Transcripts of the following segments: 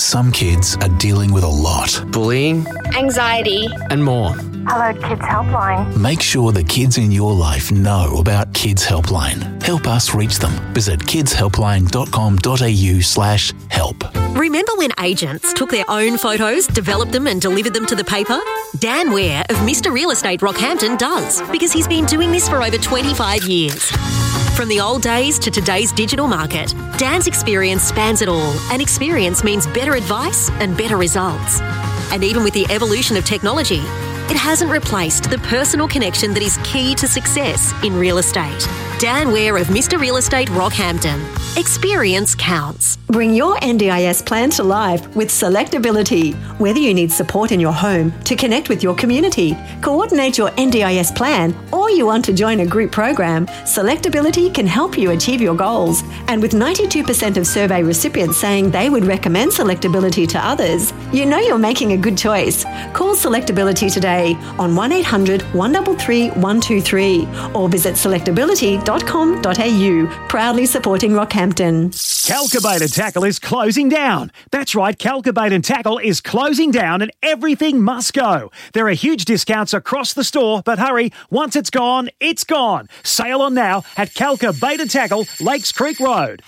some kids are dealing with a lot. Bullying, anxiety, and more. Hello, Kids Helpline. Make sure the kids in your life know about Kids Helpline. Help us reach them. Visit kidshelpline.com.au/help. Remember when agents took their own photos, developed them and delivered them to the paper? Dan Ware of Mr. Real Estate Rockhampton does, because he's been doing this for over 25 years. From the old days to today's digital market, Dan's experience spans it all, and experience means better advice and better results. And even with the evolution of technology, it hasn't replaced the personal connection that is key to success in real estate. Dan Ware of Mr. Real Estate Rockhampton. Experience counts. Bring your NDIS plan to life with Selectability. Whether you need support in your home to connect with your community, coordinate your NDIS plan, or you want to join a group program, Selectability can help you achieve your goals. And with 92% of survey recipients saying they would recommend Selectability to others, you know you're making a good choice. Call Selectability today on 1800 133 123 or visit selectability.com.au. Proudly supporting Rockhampton. Calcubait and Tackle is closing down. That's right, Calcubait and Tackle is closing down and everything must go. There are huge discounts across the store, but hurry, once it's gone, it's gone. Sail on now at Calcubait and Tackle, Lakes Creek Road.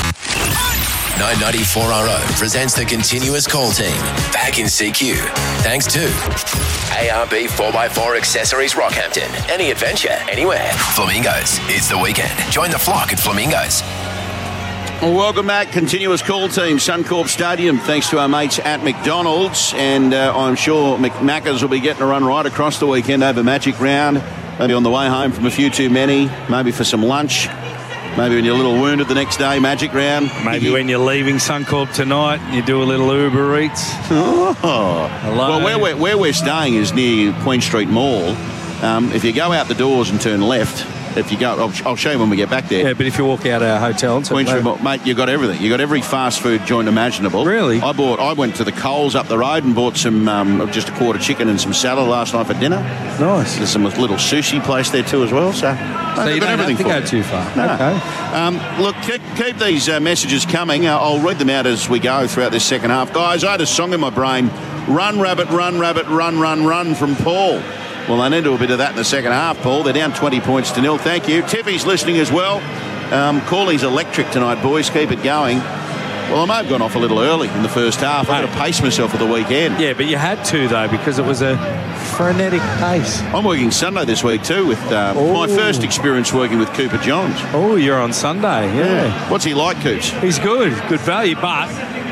994RO presents the continuous call team back in CQ. Thanks to ARB 4x4 Accessories Rockhampton. Any adventure, anywhere. Flamingos. It's the weekend. Join the flock at Flamingos. Well, welcome back. Continuous call team, Suncorp Stadium. Thanks to our mates at McDonald's. And I'm sure McMaccas will be getting a run right across the weekend over Magic Round. Maybe on the way home from a few too many. Maybe for some lunch. Maybe when you're a little wounded the next day, Magic Round. Maybe when you're leaving Suncorp tonight, you do a little Uber Eats. Oh. Hello. Well, where we're staying is near Queen Street Mall. If you go out the doors and turn left, if you go, I'll show you when we get back there. Yeah, but if you walk out our hotel, Queen Street Mall, mate, you got everything. You got every fast food joint imaginable. Really? I went to the Coles up the road and bought some just a quarter chicken and some salad last night for dinner. Nice. There's some little sushi place there too as well. So you don't have to go too far. No. Okay. Look, keep these messages coming. I'll read them out as we go throughout this second half. Guys, I had a song in my brain. Run, rabbit, run, rabbit, run, run, run from Paul. Well, they need to do a bit of that in the second half, Paul. They're down 20 points to 0. Thank you. Tiffy's listening as well. Corley's electric tonight, boys. Keep it going. Well, I may have gone off a little early in the first half. I've got to pace myself for the weekend. Yeah, but you had to, though, because it was a frenetic pace. I'm working Sunday this week, too, with my first experience working with Cooper Johns. Oh, you're on Sunday, yeah. What's he like, Coops? He's good. Good value, but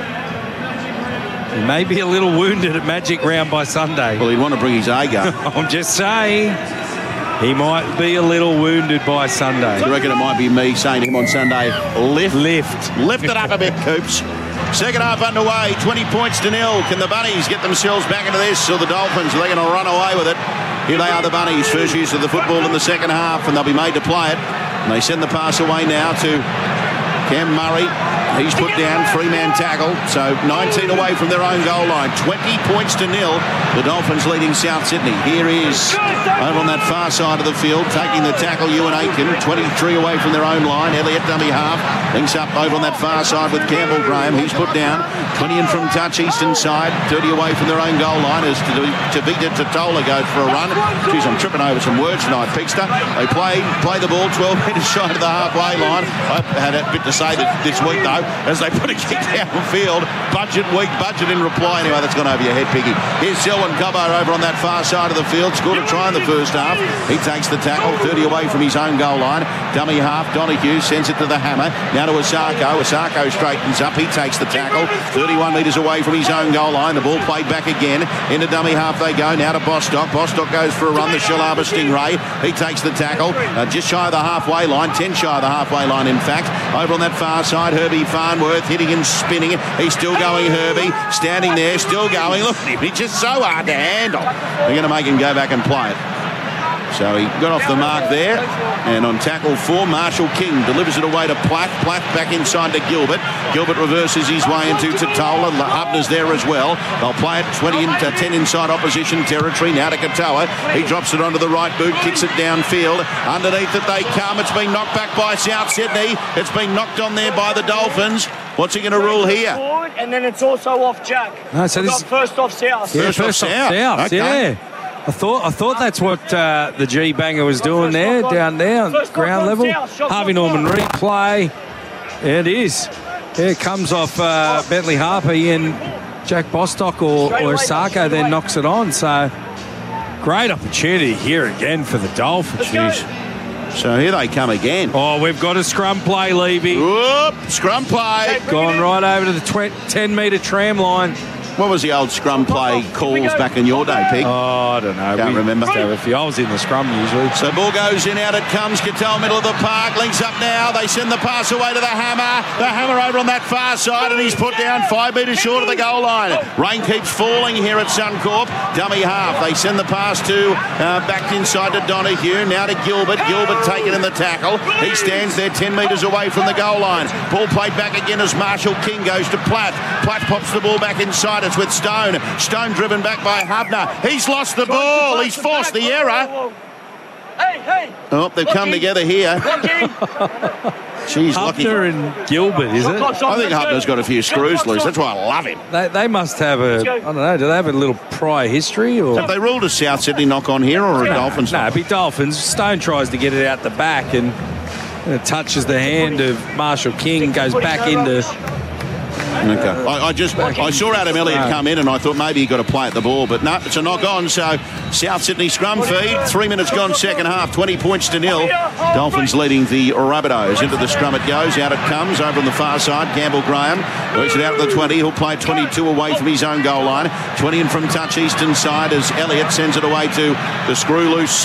he may be a little wounded at Magic Round by Sunday. Well, he'd want to bring his A game. I'm just saying. He might be a little wounded by Sunday. I reckon it might be me saying to him on Sunday, lift it up a bit, Coops. Second half underway, 20 points to 0. Can the Bunnies get themselves back into this, or the Dolphins? Are they going to run away with it? Here they are, the Bunnies. First use of the football in the second half, and they'll be made to play it. And they send the pass away now to Cam Murray. He's put down, 3-man tackle, so 19 away from their own goal line. 20 points to 0. The Dolphins leading South Sydney. Here is, over on that far side of the field, taking the tackle, Ewan Aitken. 23 away from their own line. Elliott dummy half. Links up over on that far side with Campbell Graham. He's put down. 20 in from touch, eastern side. 30 away from their own goal line as Tavita Totola goes for a run. Geez, I'm tripping over some words tonight, Pigster. They play the ball 12 metres shy of the halfway line. I had a bit to say this week, though, as they put a kick downfield. Budget in reply. Anyway, that's gone over your head, Piggy. Here's Selwyn Cobbo over on that far side of the field. Scored a try in the first half. He takes the tackle, 30 away from his own goal line. Dummy half, Donahue sends it to the hammer. Now to Osako. Osako straightens up. He takes the tackle, 31 metres away from his own goal line. The ball played back again. Into dummy half they go. Now to Bostock. Bostock goes for a run. The Shillarbor Stingray. He takes the tackle. Just shy of the halfway line. 10 shy of the halfway line, in fact. Over on that far side, Herbie Farnworth hitting and spinning. He's still going, Herbie. Standing there, still going. Look at him. He's just so hard to handle. They're going to make him go back and play it. So he got off the mark there. And on tackle 4, Marshall King delivers it away to Plath. Plath back inside to Gilbert. Gilbert reverses his way into Totola. Hubner's there as well. They'll play it 10 inside opposition territory. Now to Katoa. He drops it onto the right boot, kicks it downfield. Underneath it they come. It's been knocked back by South Sydney. It's been knocked on there by the Dolphins. What's he going to rule here? Forward, and then it's also off Jack. No, so this first off South. Yeah, first off South. Okay. Yeah. I thought that's what the G-Banger was doing there, down there on ground level. Harvey Norman replay. Yeah, it is. Yeah, it comes off Bentley Harper and Jack Bostock or Osako then knocks it on. So great opportunity here again for the Dolphins. So here they come again. Oh, we've got a scrum play, Levy. Whoop, scrum play. Gone right over to the 10-metre tram line. What was the old scrum play calls back in your day, Pig? Oh, I don't know. Can't remember. I was in the scrum usually. So ball goes in, out it comes. Cattell, middle of the park, links up now. They send the pass away to the Hammer. The Hammer over on that far side, and he's put down 5 metres short of the goal line. Rain keeps falling here at Suncorp. Dummy half. They send the pass to back inside to Donahue. Now to Gilbert. Gilbert taken in the tackle. He stands there 10 metres away from the goal line. Ball played back again as Marshall King goes to Platt. Platt pops the ball back inside. It's with Stone. Stone driven back by Hubner. He's lost the ball. He's forced the error. Hey. Oh, they've come together here. Jeez, lucky. Hubner and Gilbert, is it? I think Hubner's got a few screws loose. That's why I love him. They must have I don't know, do they have a little prior history? Or Have they ruled a South Sydney knock on here or a Dolphins? No, it'd be Dolphins. Stone tries to get it out the back and it touches the hand of Marshall King, goes back into... Okay. I saw Adam Elliott come in and I thought maybe he got to play at the ball, but no, it's a knock on. So South Sydney scrum feed, 3 minutes gone, second half, 20 points to 0. Dolphins leading the Rabbitohs. Into the scrum it goes, out it comes, over on the far side. Campbell Graham works it out at the 20. He'll play 22 away from his own goal line. 20 in from touch eastern side as Elliott sends it away to the screw loose.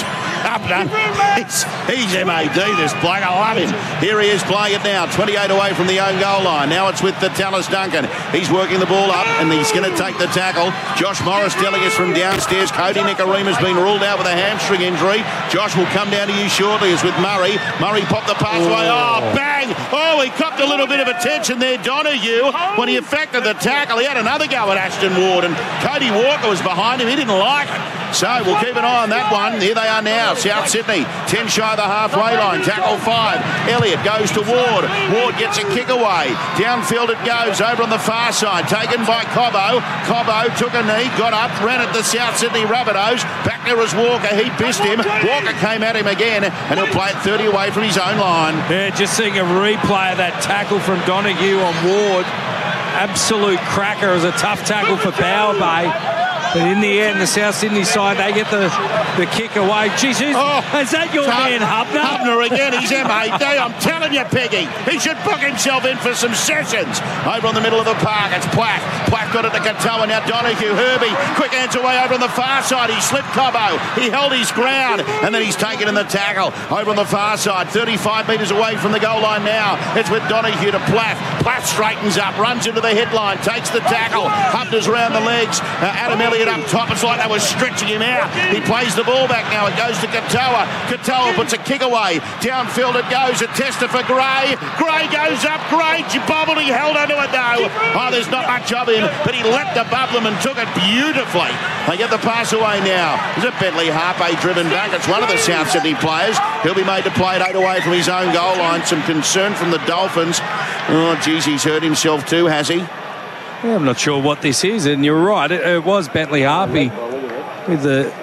He's MAD, this bloke. I love him. Here he is playing it now. 28 away from the own goal line. Now it's with the Tallis Duncan. He's working the ball up and he's going to take the tackle. Josh Morris telling us from downstairs. Cody Nicarima's been ruled out with a hamstring injury. Josh will come down to you shortly as with Murray. Murray popped the pass away. Oh, bang! Oh, he copped a little bit of attention there, Donahue. When he effected the tackle, he had another go at Ashton Ward and Cody Walker was behind him. He didn't like it. So we'll keep an eye on that one. Here they are now. South Sydney, 10 shy of the halfway line. Tackle 5. Elliott goes to Ward. Ward gets a kick away. Downfield it goes over on the far side. Taken by Cobbo. Cobbo took a knee, got up, ran at the South Sydney Rabbitohs. Back there was Walker. He pissed him. Walker came at him again and he'll play it 30 away from his own line. Yeah, just seeing a replay of that tackle from Donahue on Ward. Absolute cracker. It was a tough tackle for Bower Bay. But in the end, the South Sydney side, they get the kick away. Jesus, is that your man, Hubner? Hubner again, he's MAD. I'm telling you, Peggy, he should book himself in for some sessions. Over on the middle of the park, it's Platt. Platt got it to Katoa. Now Donahue, Herbie, quick hands away over on the far side. He slipped Cobbo. He held his ground, and then he's taken in the tackle. Over on the far side, 35 metres away from the goal line now. It's with Donahue to Platt. Platt straightens up, runs into the headline, takes the tackle. Hubner's round the legs. Adam Elliott up top. It's like they were stretching him out. He plays the ball back now. It goes to Katoa. Katoa puts a kick away. Downfield it goes. A tester for Gray. Gray goes up. Gray bobbled. He held onto it though. Oh, there's not much of him, but he leapt above them and took it beautifully. They get the pass away now. Is it Bentley Harper driven back? It's one of the South Sydney players. He'll be made to play it 8 away from his own goal line. Some concern from the Dolphins. Oh, geez, he's hurt himself too, has he? Yeah, I'm not sure what this is, and you're right. It was Bentley Harpy with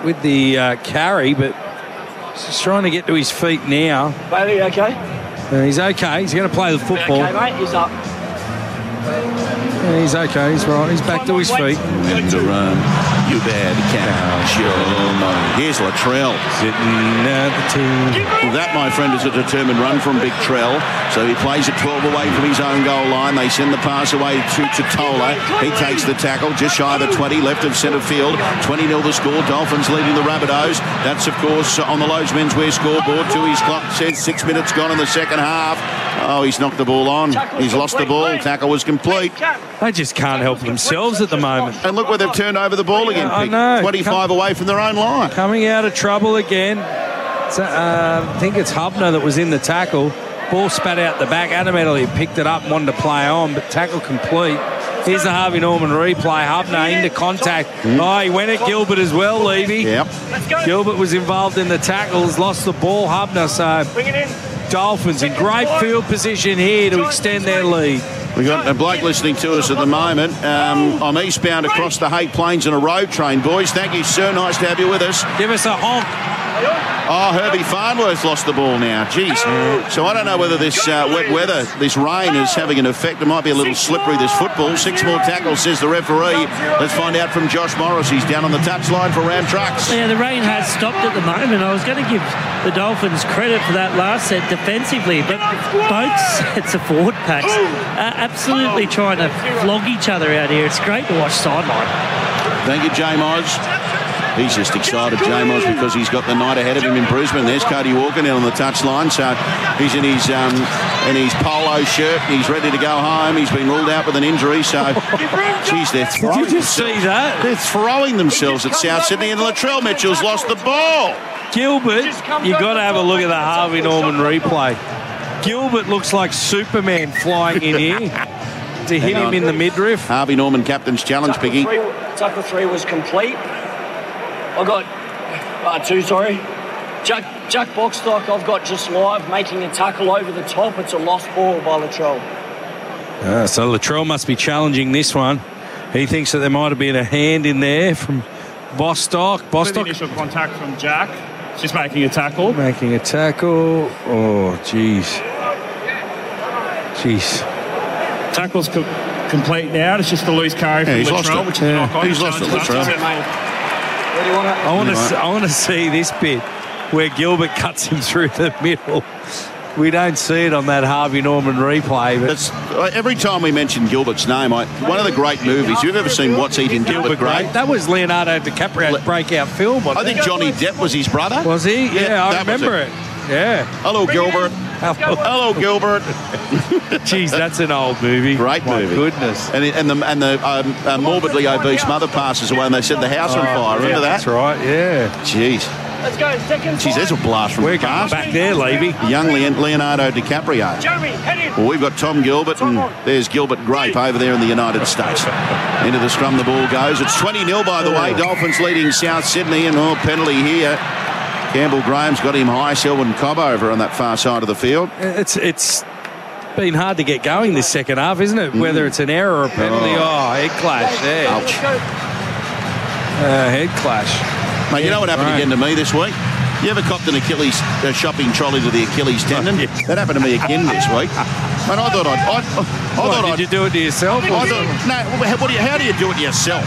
the carry, but he's trying to get to his feet now. Bailey, okay? He's okay. He's going to play the football. Okay, mate. He's up. Yeah, he's okay. He's right. He's back to his feet. And to run. You bad catch. Here's Latrell. Sitting at the team. Well, that, my friend, is a determined run from Big Trell. So he plays it 12 away from his own goal line. They send the pass away to Tola. He takes the tackle just shy of the 20, left of centre field. 20-0 the score. Dolphins leading the Rabbitohs. That's, of course, on the Lowe's Menswear scoreboard. 2 his clock says 6 minutes gone in the second half. Oh, he's knocked the ball on. He's lost the ball. Tackle was complete. They just can't help themselves at the moment. And look where they've turned over the ball again. I know. 25 away from their own line. Coming out of trouble again. I think it's Hubner that was in the tackle. Ball spat out the back. Adam Elliott picked it up and wanted to play on, but tackle complete. Here's the Harvey Norman replay. Hubner into contact. Oh, he went at Gilbert as well, Levy. Yep. Gilbert was involved in the tackles, lost the ball. Hubner, so Dolphins in great field position here to extend their lead. We've got a bloke listening to us at the moment. I'm eastbound across the Hay Plains in a road train, boys. Thank you, sir. Nice to have you with us. Give us a honk. Oh, Herbie Farnworth lost the ball now. Jeez. So I don't know whether this wet weather, this rain is having an effect. It might be a little slippery, this football. 6 more tackles, says the referee. Let's find out from Josh Morris. He's down on the touchline for Ram Trucks. Yeah, the rain has stopped at the moment. I was going to give the Dolphins credit for that last set defensively, but both sets of forward packs are absolutely trying to flog each other out here. It's great to watch sideline. Thank you, J-Moz. He's just excited, J-Moz, because he's got the night ahead of him in Brisbane. There's Cody Walker now on the touchline. So he's in his polo shirt. He's ready to go home. He's been ruled out with an injury. So, geez, they're throwing. Did you just see that? They're throwing themselves at South Sydney, and Latrell Mitchell's lost the ball. Gilbert, you've got to have a look at the Harvey Norman replay. Gilbert looks like Superman flying in here to hit him in the midriff. Harvey Norman, captain's challenge, Piggy. Tackle 3 was complete. I got 2, sorry. Jack Boxstock, I've got just live making a tackle over the top. It's a lost ball by Latrell. So Latrell must be challenging this one. He thinks that there might have been a hand in there from Bostock. Initial contact from Jack. Just making a tackle. Making a tackle. Oh, jeez. Tackle's complete now. It's just a loose carry from Latrell, which is a knock on. He's lost it, Latrell. I want to see this bit where Gilbert cuts him through the middle. We don't see it on that Harvey Norman replay. But every time we mention Gilbert's name, one of the great movies. You've ever seen What's Eating Gilbert Grape? That was Leonardo DiCaprio's breakout film. I think Johnny Depp was his brother. Was he? Yeah, I remember it. Yeah. Hello, Gilbert. Hello, Gilbert. Jeez, that's an old movie. Great movie. My goodness. And the morbidly obese mother passes away, and they set the house on fire. Remember that? That's right. Yeah. Jeez. Let's go, second. Jeez, there's a blast from We're the past. back there, Levy. Young Leonardo DiCaprio. Jeremy, head in. Well, we've got Tom Gilbert, and there's Gilbert Grape over there in the United States. Into the scrum, the ball goes. It's 20-0, by the way. Dolphins leading South Sydney, and penalty here. Campbell Graham's got him high. Selwyn Cobb over on that far side of the field. It's been hard to get going this second half, isn't it? Whether it's an error or a penalty. Head clash there. Ouch. Head clash. Mate, you know what happened again to me this week? You ever copped an Achilles shopping trolley to the Achilles tendon? That happened to me again this week. And I thought did you do it to yourself? How do you do it to yourself?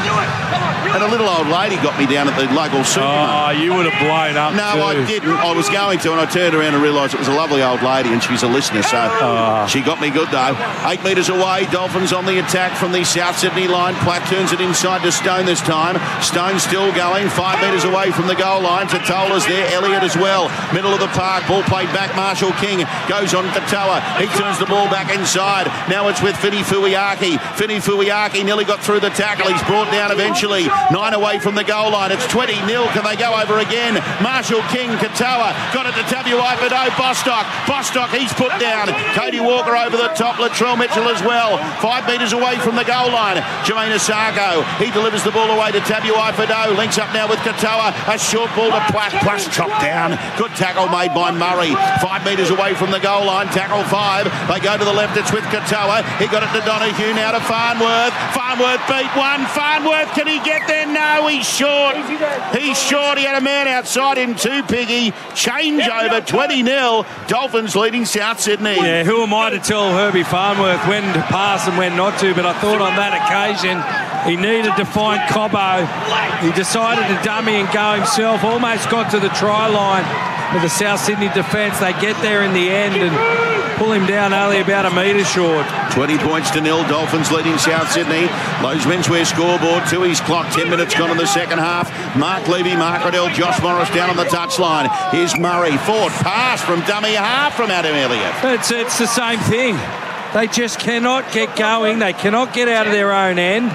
And a little old lady got me down at the local supermarket. Oh, you would have blown up. No, too. I didn't. I was going to, and I turned around and realised it was a lovely old lady, and she's a listener, so she got me good, though. 8 metres away, Dolphins on the attack from the South Sydney line. Platt turns it inside to Stone this time. Stone still going, 5 metres away from the goal line. Tatola's there, Elliott as well. Middle of the park, ball played back. Marshall King goes on Katoa. He turns the ball back inside. Now it's with Fini Fuiaki. Fini Fuiaki nearly got through the tackle. He's brought down eventually. 9 away from the goal line. It's 20-0. Can they go over again? Marshall King, Katoa. Got it to WI Bedeau. Bostock, he's put down. Cody Walker over the top. Latrell Mitchell as well. 5 metres away from the goal line. Jermaine Asako. He delivers the ball away to Tabuai Bedeau. Links up now with Katoa. A short ball to Platt. Platt chopped down. Good tackle made by Murray. 5 metres away from the goal line. Tackle 5. They go to the left. It's with Katoa. He got it to Donahue. Now to Farnworth. Farnworth beat one. Farnworth, can he get there? No, he's short. He's short. He had a man outside him too, Piggy. Changeover, 20-0. Dolphins leading South Sydney. Yeah, who am I to tell Herbie Farnworth when to pass and when not to? But I thought on that occasion he needed to find Cobbo. He decided to dummy and go himself. Almost got to the try line for the South Sydney defence. They get there in the end and pull him down only about a metre short. 20 points to 0. Dolphins leading South Sydney. Lowe's menswear scoreboard to his clock. 10 minutes gone in the second half. Mark Levy, Mark Riddell, Josh Morris down on the touchline. Here's Murray. Forward pass from dummy half from Adam Elliott. It's the same thing. They just cannot get going. They cannot get out of their own end.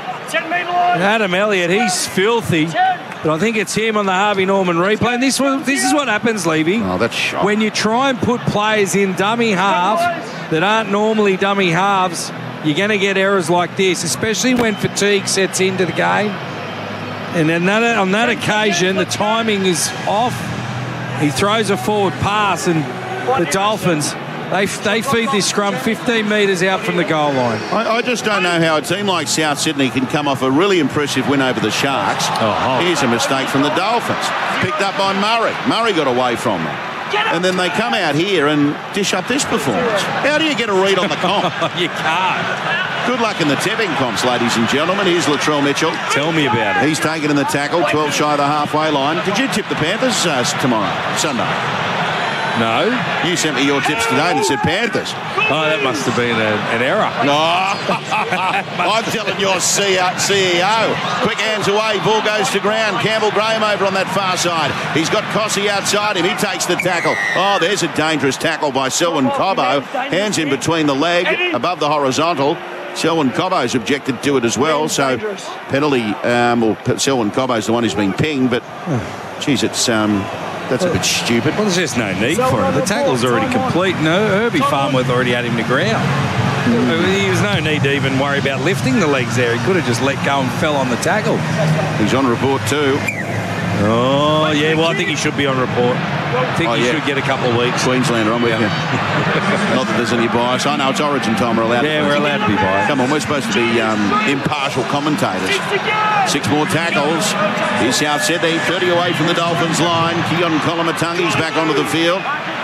Adam Elliott, he's filthy. But I think it's him on the Harvey Norman replay. And this is what happens, Levy. Oh, that's shocking. When you try and put players in dummy half that aren't normally dummy halves, you're going to get errors like this, especially when fatigue sets into the game. And then on that occasion, the timing is off. He throws a forward pass, and the Dolphins They feed this scrum 15 metres out from the goal line. I just don't know how a team like South Sydney can come off a really impressive win over the Sharks. Here's a mistake from the Dolphins. Picked up by Murray. Murray got away from them. And then they come out here and dish up this performance. How do you get a read on the comp? You can't. Good luck in the tipping comps, ladies and gentlemen. Here's Latrell Mitchell. Tell me about it. He's taken in the tackle, 12 shy of the halfway line. Did you tip the Panthers Sunday? No. You sent me your tips today and it said Panthers. Oh, that must have been an error. No. I'm telling your CEO. Quick hands away. Ball goes to ground. Campbell Graham over on that far side. He's got Cossey outside him. He takes the tackle. Oh, there's a dangerous tackle by Selwyn Cobbo. Hands in between the leg, above the horizontal. Selwyn Cobbo's objected to it as well. So penalty, Selwyn Cobbo's the one who's been pinged. But, geez, it's... That's a bit stupid. Well, there's just no need for it. The tackle's already complete. No, Herbie Farnworth already had him to ground. There was no need to even worry about lifting the legs there. He could have just let go and fell on the tackle. He's on report too. Oh, yeah, well, I think he should be on report. I think he should get a couple of weeks. Queenslander, I'm with you. Not that there's any bias. I know it's Origin time. We're allowed we're allowed to be biased. Come on, we're supposed to be impartial commentators. 6 more tackles. Here's South Sydney, 30 away from the Dolphins line. Keon Kolomatangi's back onto the field.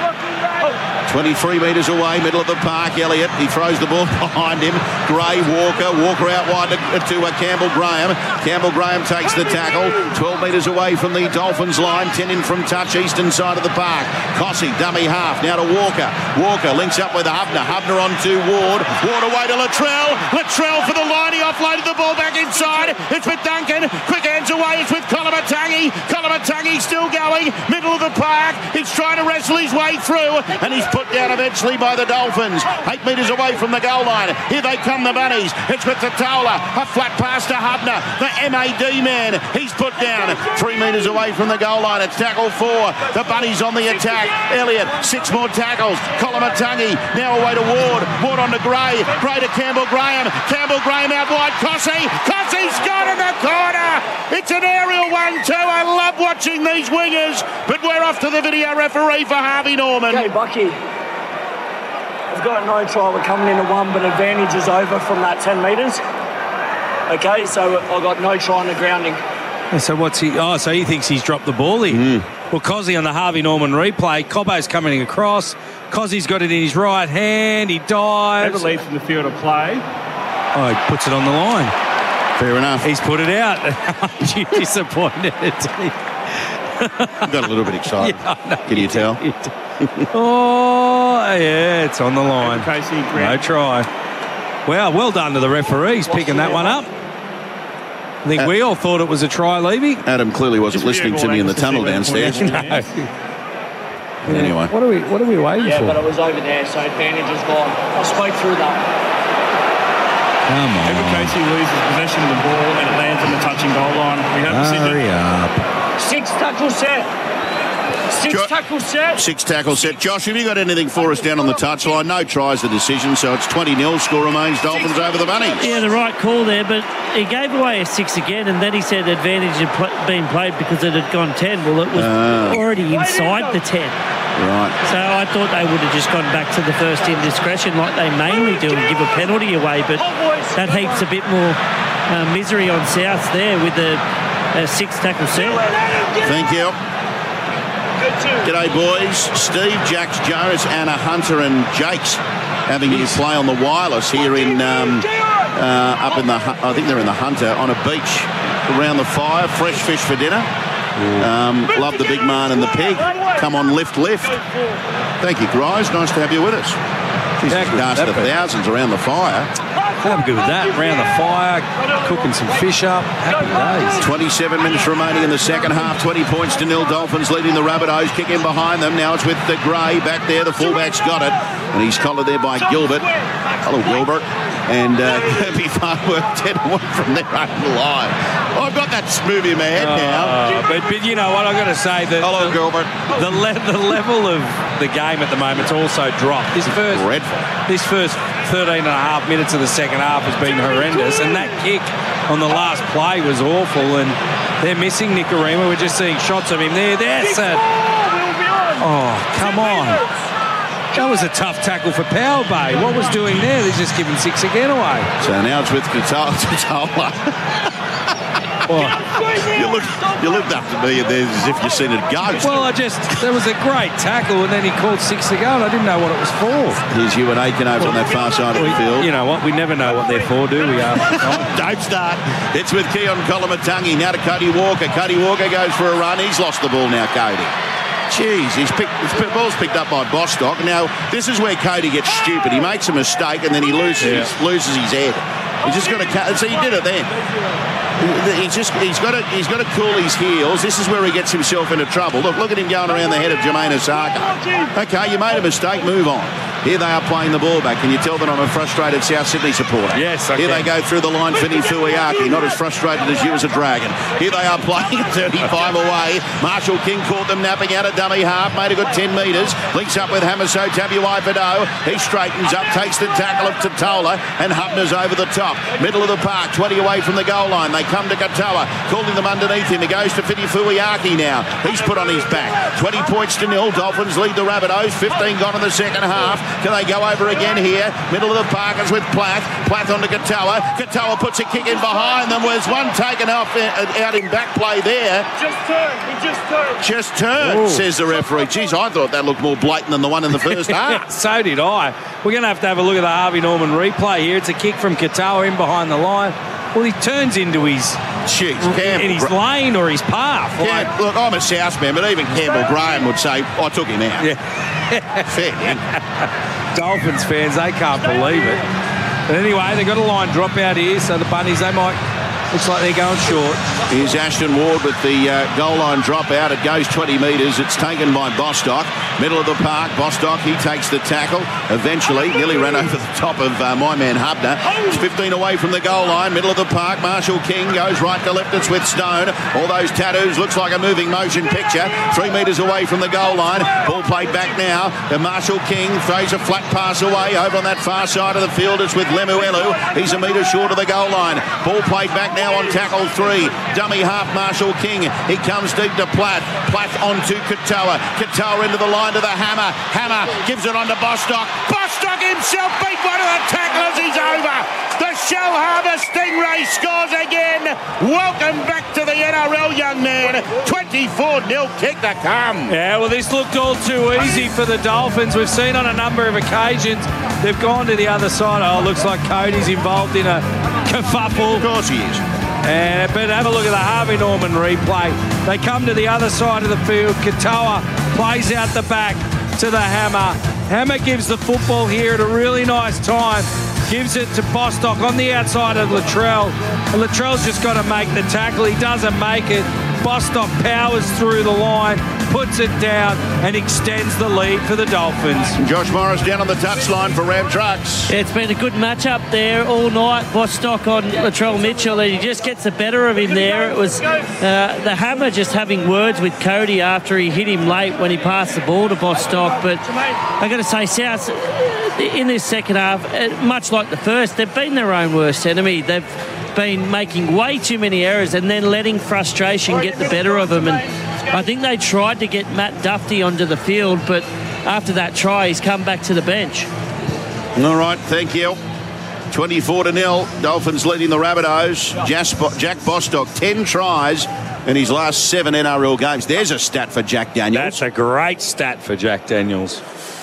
23 metres away, middle of the park. Elliott, he throws the ball behind him. Gray, Walker out wide to Campbell Graham. Campbell Graham takes the tackle. 12 metres away from the Dolphins line. 10 in from touch, eastern side of the park. Cossey, dummy half. Now to Walker. Walker links up with Hubner. Hubner on to Ward. Ward away to Latrell. Latrell for the line. He offloaded the ball back inside. It's with Duncan. Quick hands away. It's with Kolomatangi. Kolomatangi still going. Middle of the park. He's trying to wrestle his way through. And he's put down eventually by the Dolphins. 8 metres away from the goal line. Here they come, the Bunnies. It's with Tatola. A flat pass to Hubner. The MAD man. He's put down 3 metres away from the goal line. It's tackle 4. The Bunnies on the attack. Elliott, 6 more tackles. Kolomatangi now away to Ward. Ward on to Gray. Gray to Campbell Graham. Campbell Graham out wide. Cossey. Cossey's got in the corner. It's an aerial 1-2. I love watching these wingers. But we're off to the video referee for Harvey Norman. Okay, Bucky. I've got no try. We're coming into 1, but advantage is over from that 10 metres. Okay, so I've got no try on the grounding. So what's he? Oh, so he thinks he's dropped the ball here. Well, Cossey on the Harvey Norman replay. Cobbo's coming across. Cossey's got it in his right hand. He dives. Never leaves from the field of play. Oh, he puts it on the line. Fair enough. He's put it out. Aren't you disappointed? Got a little bit excited. Can you tell? Oh, yeah, it's on the line. No try. Wow, well done to the referees picking that one up. I think we all thought it was a try, Levy. Adam clearly wasn't listening to me in the tunnel downstairs. No. Anyway. What are we waiting for? Yeah, but I was over there, so advantage is gone. I spoke through that. Come on. Every Casey loses possession of the ball and it lands on the touching goal line. We have Hurry up. 6 tackle set. 6 tackle set. 6 tackle set. Josh, have you got anything for us down on the touchline? No tries the decision, so it's 20-0. Score remains Dolphins over the Bunnies. Yeah, the right call there, but he gave away a 6 again, and then he said advantage had been played because it had gone 10. Well, it was already inside the 10. Right. So I thought they would have just gone back to the first indiscretion like they mainly do and give a penalty away, but that heaps a bit more misery on South there with the 6 tackle set. Thank you. G'day, boys. Steve, Jax, Jonas, Anna, Hunter and Jakes having you play on the wireless here in up in the, I think they're in the Hunter, on a beach around the fire. Fresh fish for dinner. Love the big man and the pig. Come on, lift. Thank you, guys. Nice to have you with us. Danced to thousands around the fire. I'm good with that. Around the fire, cooking some fish up. Happy days. 27 minutes remaining in the second half. 20 points to 0. Dolphins leading the Rabbitohs. Kick in behind them. Now it's with the Gray back there. The fullback's got it. And he's collared there by Gilbert. Hello, Gilbert. And Herbie Farnworth 10 away from their own line. I've got that smooth in my head now. But you know what, I've got to say that hello, Gilbert. The level of the game at the moment's also dropped. This first 13 and a half minutes of the second half has been horrendous, and that kick on the last play was awful, and they're missing Nikorima. We're just seeing shots of him there. That's it. Oh, come on. That was a tough tackle for Power Bay. What was doing there? They're just giving 6 again away. So now it's with Katoa. You looked up to me there as if you'd seen a ghost. Well, there was a great tackle, and then he called 6 to go, and I didn't know what it was for. Here's Ewan Aiken over on that far side of the field. You know what? We never know what they're for, do we? Don't start. It's with Keon Kolomatangi. Now to Cody Walker. Cody Walker goes for a run. He's lost the ball now, Cody. Jeez, the ball's picked up by Bostock. Now, this is where Cody gets stupid. He makes a mistake, and then he loses his head. He's just got to... So he did it then. He's got to cool his heels. This is where he gets himself into trouble. Look at him going around the head of Jermaine Osaka. Okay, you made a mistake. Move on. Here they are playing the ball back. Can you tell that I'm a frustrated South Sydney supporter? Yes, I Here can. they go through the line for Nifuiaki. Not as frustrated as you as a Dragon. Here they are playing 35 away. Marshall King caught them napping out a dummy half. Made a good 10 metres. Links up with Hamaso Tabuai-Fado. He straightens up, takes the tackle of Tatola, and Hubner's over the top. Middle of the park, 20 away from the goal line. They come to Katoa, calling them underneath him. He goes to Nifuiaki now. He's put on his back. 20 points to 0. Dolphins lead the Rabbitohs. 15 gone in the second half. Can they go over again here? Middle of the park is with Plath. Plath on to Katoa. Katoa puts a kick in behind them. Was one taken off out in back play there. Just turned, says the referee. Geez, I thought that looked more blatant than the one in the first half. So did I. We're going to have a look at the Harvey Norman replay here. It's a kick from Katoa in behind the line. Well, he turns into his lane or his path. Yeah, look, I'm a South man, but even Campbell Graham would say, I took him out. Yeah. Fair, man. Dolphins fans, they can't believe it. But anyway, they've got a line drop out here, so the Bunnies, looks like they're going short. Here's Ashton Ward with the goal line drop out. It goes 20 metres. It's taken by Bostock. Middle of the park. Bostock, he takes the tackle. Eventually, nearly ran over the top of my man Hubner. It's 15 away from the goal line. Middle of the park. Marshall King goes right to left. It's with Stone. All those tattoos. Looks like a moving motion picture. 3 metres away from the goal line. Ball played back now. And Marshall King throws a flat pass away. Over on that far side of the field, it's with Lemuelu. He's a metre short of the goal line. Ball played back now on tackle 3. Dummy half Marshall King. He comes deep to Plath. Plath onto Katoa. Katoa into the line to the Hammer. Hammer gives it on to Bostock. Bostock himself beat one of the tacklers. He's over. The Shell Harbour Stingray scores again. Welcome back to the NRL, young man. 24-0 kick to come. Yeah, well, this looked all too easy for the Dolphins. We've seen on a number of occasions they've gone to the other side. Oh, it looks like Cody's involved in a kerfuffle. Of course he is. But have a look at the Harvey Norman replay. They come to the other side of the field. Katoa plays out the back to the Hammer. Hammer gives the football here at a really nice time. Gives it to Bostock on the outside of Latrell. And Latrell's just got to make the tackle. He doesn't make it. Bostock powers through the line, puts it down, and extends the lead for the Dolphins. Josh Morris down on the touchline for Ram Trucks. Yeah, it's been a good matchup there all night. Bostock on Latrell Mitchell, and he just gets the better of him there. It was the Hammer just having words with Cody after he hit him late when he passed the ball to Bostock. But I've got to say, South, in this second half, much like the first, they've been their own worst enemy. They've been making way too many errors and then letting frustration get the better of them. And I think they tried to get Matt Duffy onto the field, but after that try, he's come back to the bench. All right, thank you. 24-0, Dolphins leading the Rabbitohs. Jack Bostock, 10 tries in his last 7 NRL games. There's a stat for Jack Daniels. That's a great stat for Jack Daniels.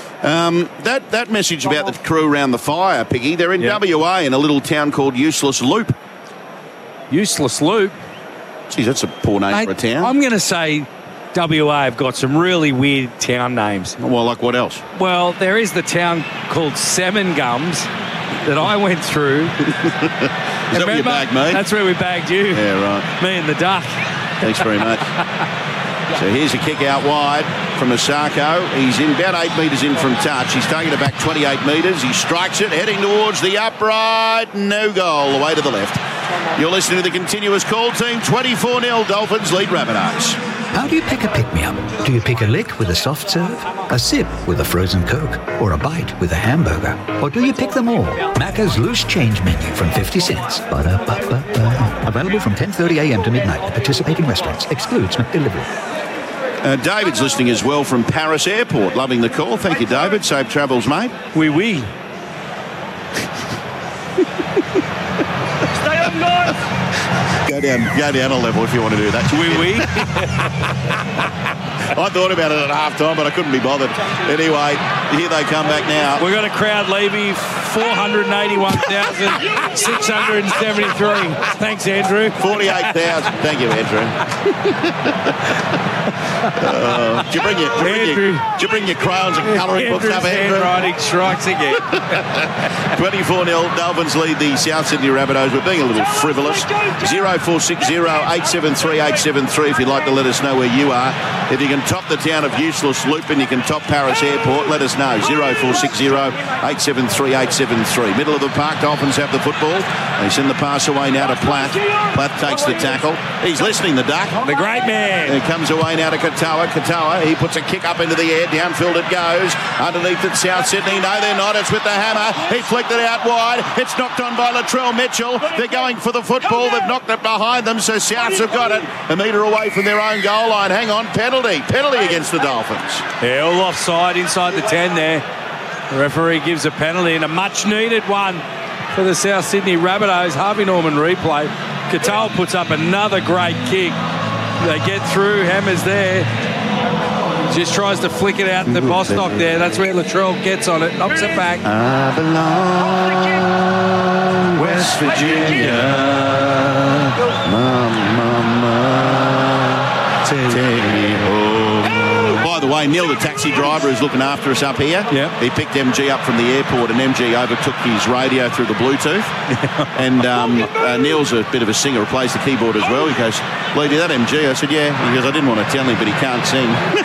That message about the crew around the fire, Piggy, they're in WA in a little town called Useless Loop. Useless Loop? Geez, that's a poor name for a town. I'm going to say WA have got some really weird town names. Well, like what else? Well, there is the town called Salmon Gums that I went through. Is that where you bagged me? That's where we bagged you. Yeah, right. Me and the duck. Thanks very much. So here's a kick out wide from Osako. He's in about 8 metres in from touch. He's taking it back 28 metres. He strikes it, heading towards the upright. No goal, away to the left. You're listening to the continuous call team. 24-0 Dolphins lead Rabbitohs. How do you pick a pick-me-up? Do you pick a lick with a soft serve, a sip with a frozen Coke, or a bite with a hamburger? Or do you pick them all? Macca's Loose Change Menu from 50 cents. Ba-da-ba-ba-ba. Available from 10:30 a.m. to midnight at participating restaurants. Excludes McDelivery. David's listening as well from Paris Airport. Loving the call. Thank you, David. Safe travels, mate. Oui. Stay on, guys. Go down a level if you want to do that. Oui. I thought about it at half-time, but I couldn't be bothered. Anyway, here they come back now. We've got a crowd, Levy, 481,673. Thanks, Andrew. 48,000. Thank you, Andrew. Did you bring your crayons and colouring books up, Andrew? Handwriting strikes again. 24-0, Dolphins lead the South Sydney Rabbitohs. We're being a little frivolous. 0460 873 873 if you'd like to let us know where you are. If you can top the town of Useless Loop and you can top Paris Airport, let us know. 0460 873 873. Middle of the park, Dolphins have the football. They send the pass away now to Platt. Platt takes the tackle. He's listening, the Duck. The great man. It comes away now to Katoa. Katoa, he puts a kick up into the air. Downfield it goes. Underneath it, South Sydney. No, they're not. It's with the hammer. He flicked it out wide. It's knocked on by Latrell Mitchell. They're going for the football. They've knocked it behind them, so Souths have got it. A metre away from their own goal line. Hang on, penalty against the Dolphins. Yeah, all offside inside the 10 there. The referee gives a penalty and a much-needed one for the South Sydney Rabbitohs. Harvey Norman replay. Katoa puts up another great kick. They get through. Hammer's there. Just tries to flick it out to Bostock there. That's where Latrell gets on it. Knocks it back. I belong West Virginia. Mama, take me home. By the way, Neil, the taxi driver, is looking after us up here. Yeah. He picked MG up from the airport, and MG overtook his radio through the Bluetooth. And Neil's a bit of a singer, plays the keyboard as well. He goes, "Lee, do that MG?" I said, "Yeah." He goes, "I didn't want to tell him, but he can't sing."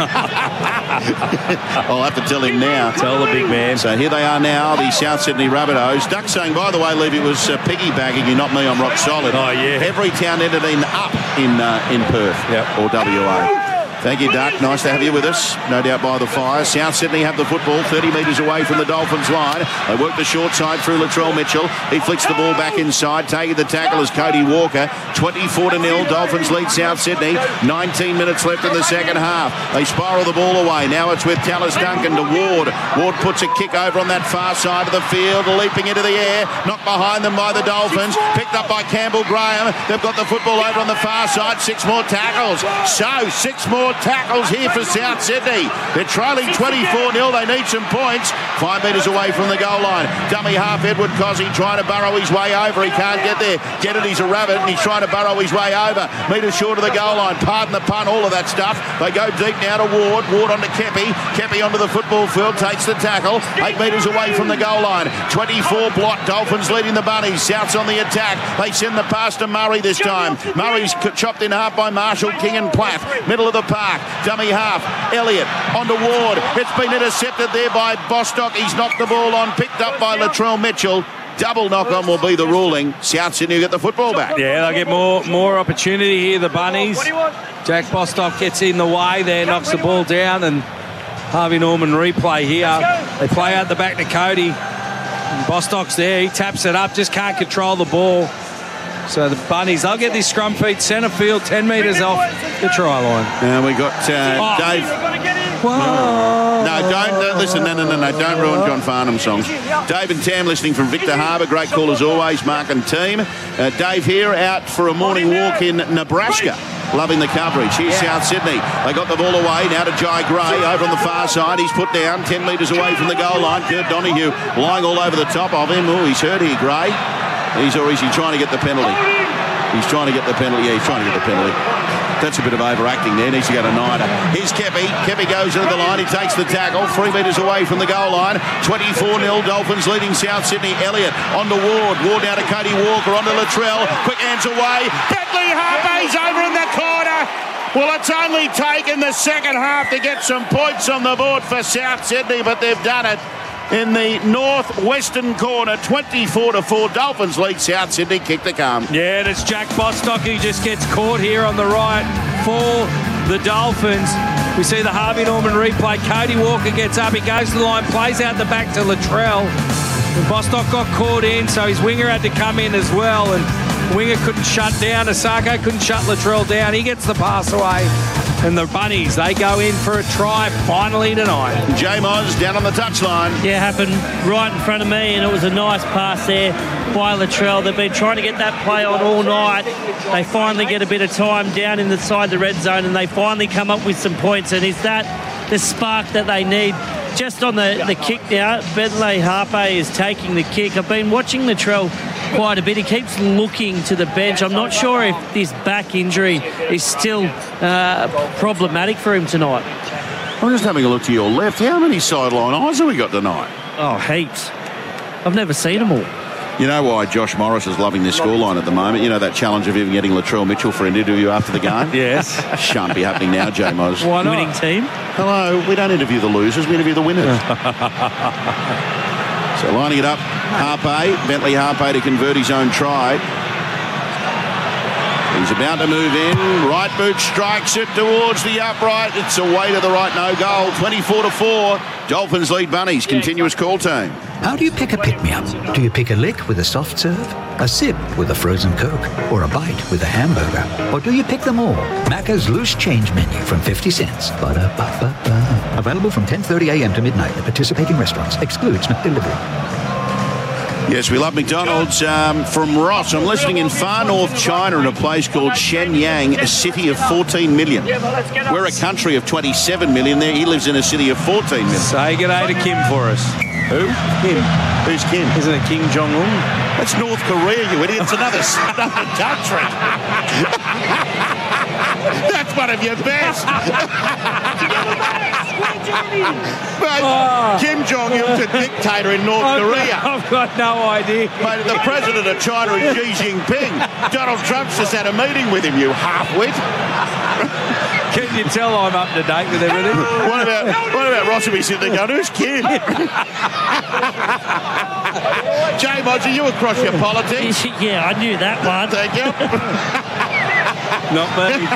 I'll have to tell him now. Tell the big man. So here they are now, the South Sydney Rabbitohs. Duck saying, by the way, Lee, it was piggybacking you, not me, I'm rock solid. Oh, yeah. Every town ended in up in Perth or WA. Thank you, Duck. Nice to have you with us. No doubt by the fire. South Sydney have the football 30 metres away from the Dolphins line. They work the short side through Latrell Mitchell. He flicks the ball back inside. Taking the tackle is Cody Walker. 24-0. Dolphins lead South Sydney. 19 minutes left in the second half. They spiral the ball away. Now it's with Tallis Duncan to Ward. Ward puts a kick over on that far side of the field, leaping into the air. Knocked behind them by the Dolphins. Picked up by Campbell Graham. They've got the football over on the far side. 6 more tackles. So 6 more tackles here for South Sydney. They're trailing 24-0. They need some points. 5 metres away from the goal line. Dummy half Edward Cozzy trying to burrow his way over. He can't get there. Get it, he's a rabbit, and he's trying to burrow his way over. Metres short of the goal line. Pardon the pun, all of that stuff. They go deep now to Ward. Ward onto Kepi. Kepi onto the football field. Takes the tackle. 8 metres away from the goal line. 24 blot. Dolphins leading the Bunnies. South's on the attack. They send the pass to Murray this time. Murray's chopped in half by Marshall, King and Platt. Middle of the park. Dummy half. Elliott onto Ward. It's been intercepted there by Bostock. He's knocked the ball on. Picked up by Latrell Mitchell. Double knock-on will be the ruling. South Sydney get the football back. Yeah, they'll get more opportunity here, the Bunnies. Jack Bostock gets in the way there, knocks the ball down, and Harvey Norman replay here. They play out the back to Cody. And Bostock's there. He taps it up, just can't control the ball. So the Bunnies, they'll get this scrum feed centre field, 10 metres off the try line. And we got Dave. No, don't listen. No, don't ruin John Farnham's songs. Dave and Tam listening from Victor Harbour. Great call as always, Mark and team. Dave here out for a morning walk in Nebraska. Loving the coverage. Here's South Sydney. They got the ball away. Now to Jai Gray over on the far side. He's put down 10 metres away from the goal line. Kurt Donahue lying all over the top of him. Oh, he's hurt here, Gray. Is he trying to get the penalty? He's trying to get the penalty. Yeah, he's trying to get the penalty. That's a bit of overacting there. Needs to go to Nida. Here's Kepi. Kepi goes into the line. He takes the tackle. 3 metres away from the goal line. 24-0. Dolphins leading South Sydney. Elliott onto Ward. Ward down to Cody Walker. Onto Latrell. Quick hands away. Bentley Harvey's over in the corner. Well, it's only taken the second half to get some points on the board for South Sydney, but they've done it. In the northwestern corner, 24-4. Dolphins lead South Sydney. Kick to come. Yeah, and it's Jack Bostock who just gets caught here on the right for the Dolphins. We see the Harvey Norman replay. Cody Walker gets up. He goes to the line, plays out the back to Latrell. And Bostock got caught in, so his winger had to come in as well. And winger couldn't shut down. Asako couldn't shut Latrell down. He gets the pass away. And the Bunnies, they go in for a try finally tonight. J-Moz down on the touchline. Yeah, happened right in front of me, and it was a nice pass there by Latrell. They've been trying to get that play on all night. They finally get a bit of time down inside the red zone, and they finally come up with some points. And is that the spark that they need? Just on the kick now, Bentley Harpe is taking the kick. I've been watching Latrell quite a bit. He keeps looking to the bench. I'm not sure if this back injury is still problematic for him tonight. I'm just having a look to your left. How many sideline eyes have we got tonight? Oh, heaps. I've never seen them all. You know why Josh Morris is loving this scoreline at the moment? You know that challenge of even getting Latrell Mitchell for an interview after the game? Yes. Shan't be happening now, J-Moz. Why not? Winning team? Hello, we don't interview the losers, we interview the winners. So lining it up, Harpe, Bentley Harpe to convert his own try. He's about to move in. Right boot strikes it towards the upright. It's away to the right, no goal. 24-4. Dolphins lead Bunnies. Continuous call team. How do you pick a pick-me-up? Do you pick a lick with a soft serve, a sip with a frozen Coke, or a bite with a hamburger? Or do you pick them all? Macca's loose change menu from 50 cents. Ba-da-ba-ba-ba. Available from 10:30 a.m. to midnight at participating restaurants. Excludes McDelivery. Yes, we love McDonald's. From Ross, I'm listening in far north China in a place called Shenyang, a city of 14 million. We're a country of 27 million there. He lives in a city of 14 million. Say g'day to Kim for us. Who? Kim. Who's Kim? Isn't it Kim Jong-un? That's North Korea, you idiot. It's another country. That's one of your best. But Kim Jong-un's a dictator in North Korea. I've got no idea. Mate, the president of China is Xi Jinping. Donald Trump's just had a meeting with him, you half-wit. Can you tell I'm up to date with everything? What about Ross will be sitting there going, who's Kim? J-Moz, are you across your politics? Yeah, I knew that one. Thank you. Not me.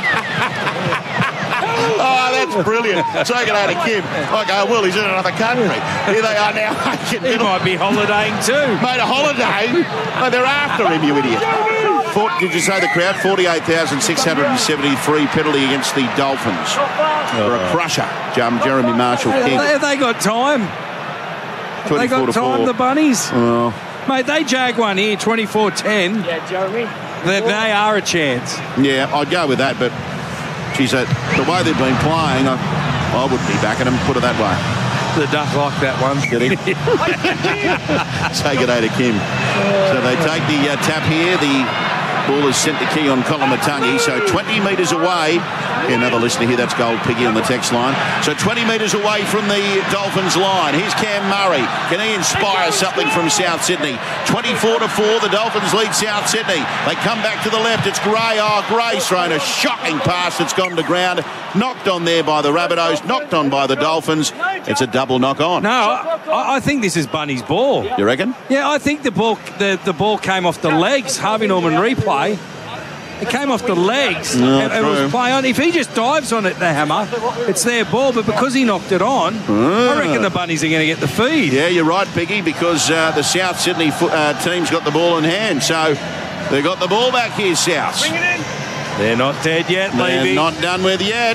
Oh, that's brilliant. Take it out of Kim. Okay, well, he's in another country. Here they are now. He might be holidaying too. Mate, a holiday? Mate, they're after him, you idiot. Did you say the crowd? 48,673 penalty against the Dolphins for a crusher. Jeremy Marshall King. Have they got time? Have they got time, the Bunnies? Oh. Mate, they jag one here, 24-10. Yeah, Jeremy. They are a chance. Yeah, I'd go with that, but geez, the way they've been playing, I wouldn't be backing them, put it that way. The duck like that one. Get in. Say good day to Kim. So they take the tap here. The ball is sent to key on Kolomatangi. So 20 metres away. Another listener here, that's Gold Piggy on the text line. So 20 metres away from the Dolphins line. Here's Cam Murray. Can he inspire something from South Sydney? 24-4, the Dolphins lead South Sydney. They come back to the left. It's Gray. Oh, Gray's thrown a shocking pass that's gone to ground. Knocked on there by the Rabbitohs. Knocked on by the Dolphins. It's a double knock on. No, I think this is Bunny's ball. You reckon? Yeah, I think the ball came off the legs. Harvey Norman replay. It came off the legs. It was play on. If he just dives on it, the hammer, it's their ball. But because he knocked it on, I reckon the Bunnies are going to get the feed. Yeah, you're right, Piggy, because the South Sydney team's got the ball in hand. So they've got the ball back here, South. Bring it in. They're not dead yet, Levy. Levy. Not done with yet.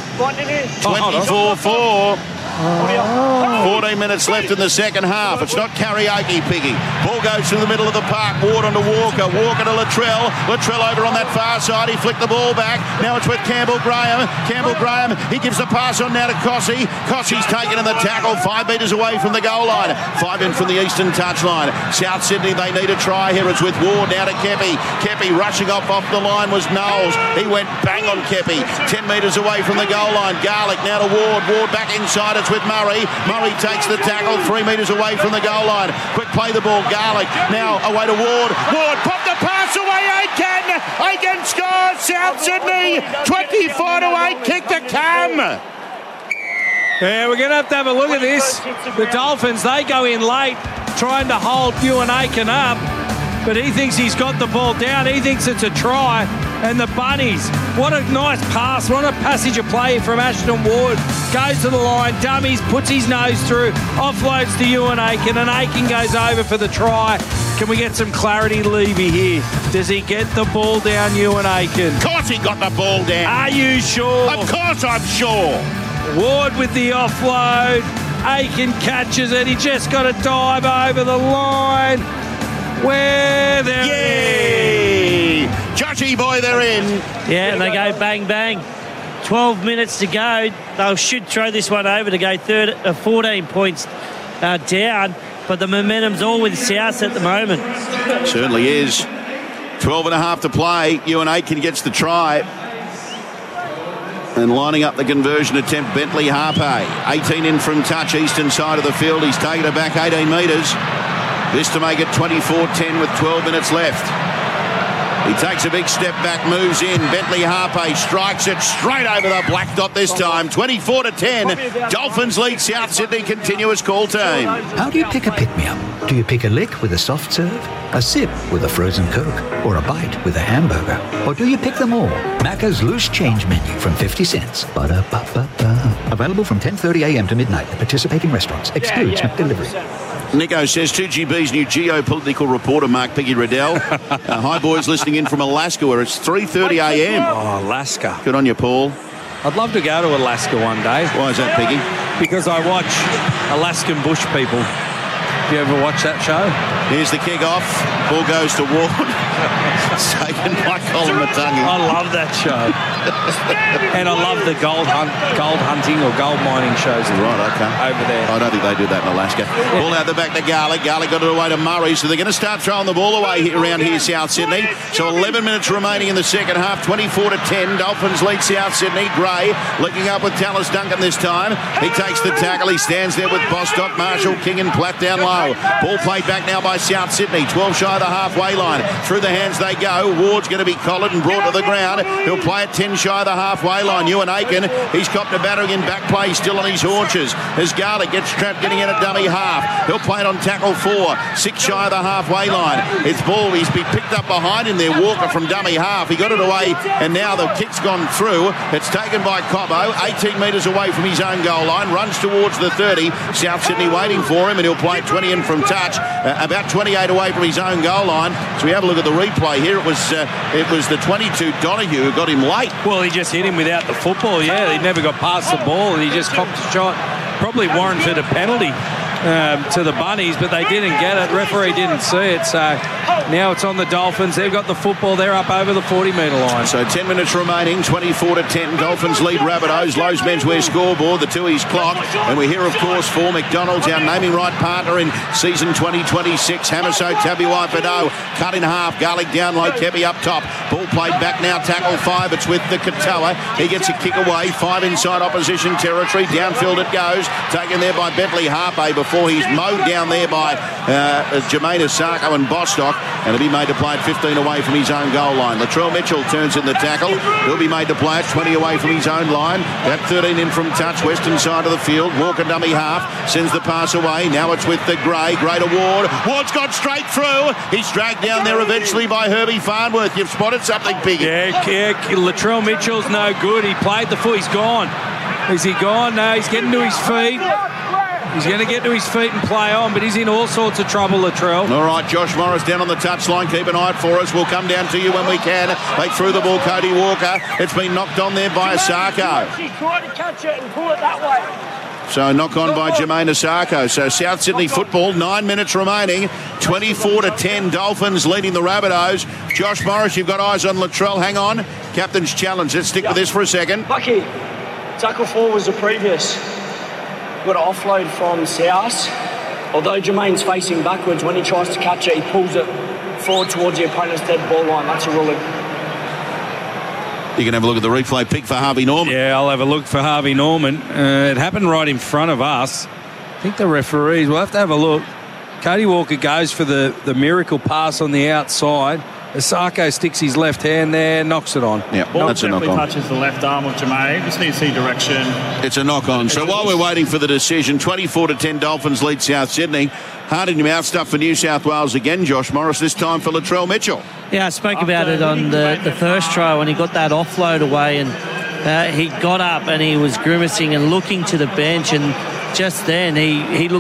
24-4. 14 minutes left in the second half. It's not karaoke, Piggy. Ball goes through the middle of the park. Ward onto Walker. Walker to Latrell. Latrell over on that far side. He flicked the ball back. Now it's with Campbell Graham. Campbell Graham, he gives the pass on now to Cossey. Cossey's taken in the tackle 5 metres away from the goal line. 5 in from the eastern touchline. South Sydney, they need a try here. It's with Ward now to Kepi. Kepi rushing off the line was Knowles. He went bang on Kepi. 10 metres away from the goal line. Garlick now to Ward. Ward back inside. It's with Murray. Murray takes the tackle 3 metres away from the goal line. Quick play the ball. Garlick now away to Ward. Ward popped the pass away. Aiken. Aiken scores. South Sydney 24-8. Kick to Cam. Yeah, we're going to have a look at this. The Dolphins, they go in late trying to hold Ewan Aiken up. but he thinks he's got the ball down. He thinks it's a try. And the Bunnies, what a nice pass. What a passage of play from Ashton Ward. Goes to the line, dummies, puts his nose through, offloads to Ewan Aiken, and Aiken goes over for the try. Can we get some clarity, Levy, here? Does he get the ball down, Ewan Aiken? Of course he got the ball down. Are you sure? Of course I'm sure. Ward with the offload. Aiken catches it. He just got to dive over the line. Where they're Yay! Judgy boy, they're in. Yeah, and they go bang, bang. 12 minutes to go. They should throw this one over to go 14 points down, but the momentum's all with South at the moment. Certainly is. 12 and a half to play. Ewan Aiken gets the try. And lining up the conversion attempt, Bentley Harpe. 18 in from touch, eastern side of the field. He's taken it back 18 metres. This to make it 24-10 with 12 minutes left. He takes a big step back, moves in. Bentley Harpe strikes it straight over the black dot this time. 24-10. Dolphins lead South Sydney continuous call team. How do you pick a pick-me-up? Do you pick a lick with a soft serve, a sip with a frozen Coke, or a bite with a hamburger? Or do you pick them all? Macca's loose change menu from 50 cents. Ba-da-ba-ba-ba. Available from 10:30 a.m. to midnight at participating restaurants. Excludes McDelivery. Nico says 2GB's new geopolitical reporter, Mark Piggy Riddell. Hi, boys, listening in from Alaska, where it's 3:30 a.m. Oh, Alaska. Good on you, Paul. I'd love to go to Alaska one day. Why is that, Piggy? Because I watch Alaskan bush people. Do you ever watch that show? Here's the kick-off. Ball goes to Ward. Taken by Colin Matangi. I love that show. And I love the gold hunting or gold mining shows. Right, okay. Over there. I don't think they do that in Alaska. Yeah. Ball out the back to Garlick. Garlick got it away to Murray, so they're going to start throwing the ball away around here, South Sydney. So 11 minutes remaining in the second half, 24-10. Dolphins lead South Sydney. Gray linking up with Tallis Duncan this time. He takes the tackle. He stands there with Bostock, Marshall, King and Platt down low. Ball played back now by South Sydney. 12 shy of the halfway line. Through the hands they go. Ward's going to be collared and brought to the ground. He'll play it 10 shy of the halfway line. Ewan Aiken, he's copped a battering in back play, still on his haunches. As Garlick gets trapped getting in a dummy half. He'll play it on tackle 4. 6 shy of the halfway line. It's ball. He's been picked up behind him there. Walker from dummy half. He got it away and now the kick's gone through. It's taken by Cobbo. 18 metres away from his own goal line. Runs towards the 30. South Sydney waiting for him and he'll play it 20 in from touch. About 28 away from his own goal line. So we have a look at the replay here. It was the 22 Donahue who got him late. Well, he just hit him without the football. Yeah, he never got past the ball and he just copped a shot. Probably warranted a penalty to the Bunnies, but they didn't get it. Referee didn't see it, so now it's on the Dolphins. They've got the football. They're up over the 40-metre line. So 10 minutes remaining, 24-10. Dolphins lead Rabbitohs. Lowe's menswear scoreboard, the Tooheys clock. And we're here, of course, for McDonald's, our naming right partner in season 2026. Hamiso Tabuai-Pado cut in half. Garlic down low, Kepi up top. Ball played back now, tackle 5. It's with the Katoa. He gets a kick away. 5 inside opposition territory. Downfield it goes. Taken there by Bentley Harpe before he's mowed down there by Jermaine Asako and Bostock, and he'll be made to play at 15 away from his own goal line. Latrell Mitchell turns in the tackle. He'll be made to play at 20 away from his own line. That 13 in from touch, western side of the field. Walker dummy half, sends the pass away. Now it's with the Gray. Gray to Ward. Ward's got straight through. He's dragged down there eventually by Herbie Farnworth. You've spotted something, Piggy. Yeah, Latrell Mitchell's no good. He played the foot. He's gone. Is he gone? No, he's getting to his feet. He's going to get to his feet and play on, but he's in all sorts of trouble, Latrell. All right, Josh Morris down on the touchline. Keep an eye out for us. We'll come down to you when we can. They threw the ball, Cody Walker. It's been knocked on there by Asako. She tried to catch it and pull it that way. So knock on by Jermaine Asako. So South Sydney football, 9 minutes remaining. 24-10, Dolphins leading the Rabbitohs. Josh Morris, you've got eyes on Latrell. Hang on. Captain's challenge. Let's stick with this for a second. Bucky, tackle 4 was the previous. Got an offload from South. Although Jermaine's facing backwards, when he tries to catch it, he pulls it forward towards the opponent's dead ball line. That's a ruling. You can have a look at the replay pick for Harvey Norman. Yeah, I'll have a look for Harvey Norman. It happened right in front of us. I think the referees, we'll have to have a look. Cody Walker goes for the miracle pass on the outside. Asako sticks his left hand there, knocks it on. Yeah, Ball that's a knock definitely on. touches the left arm of Jermaine. Just need to see direction. It's a knock on. So while we're waiting for the decision, 24-10 Dolphins lead South Sydney. Hard in your mouth stuff for New South Wales again, Josh Morris, this time for Latrell Mitchell. Yeah, I spoke about it on the first try when he got that offload away, and he got up and he was grimacing and looking to the bench, and just then he looked